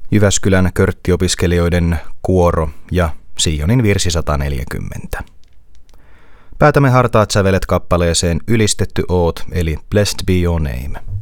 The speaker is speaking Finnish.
Jyväskylän körttiopiskelijoiden kuoro ja Sionin virsi 140. Päätämme hartaat sävelet kappaleeseen Ylistetty oot eli Blessed be your name.